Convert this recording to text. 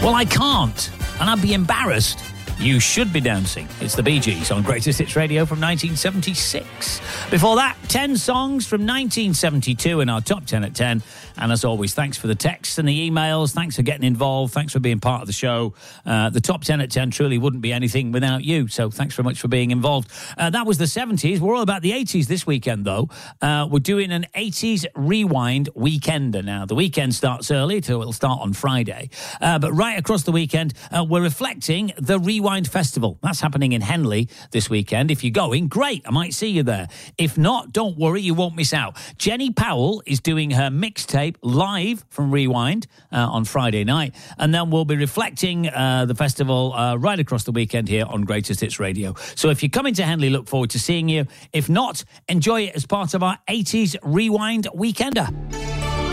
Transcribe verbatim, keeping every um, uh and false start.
Well, I can't, and I'd be embarrassed. You should be dancing. It's the Bee Gees on Greatest Hits Radio from nineteen seventy-six. Before that, ten songs from nineteen seventy-two in our top ten at ten. And as always, thanks for the texts and the emails. Thanks for getting involved. Thanks for being part of the show. Uh, the top ten at ten truly wouldn't be anything without you. So thanks very much for being involved. Uh, that was the seventies. We're all about the eighties this weekend, though. Uh, we're doing an eighties Rewind Weekender now. The weekend starts early, so it'll start on Friday. Uh, but right across the weekend, uh, we're reflecting the Rewind Festival. That's happening in Henley this weekend. If you're going, great. I might see you there. If not, don't worry. You won't miss out. Jenny Powell is doing her mixtape live from Rewind uh, on Friday night, and then we'll be reflecting uh, the festival uh, right across the weekend here on Greatest Hits Radio. So if you're coming to Henley, look forward to seeing you. If not, enjoy it as part of our eighties Rewind Weekender.